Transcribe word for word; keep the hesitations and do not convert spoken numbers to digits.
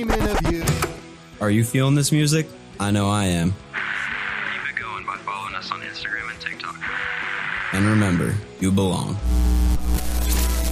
dreaming of you. Are you feeling this music? I know I am. Keep it going by following us on Instagram and TikTok. And remember, you belong.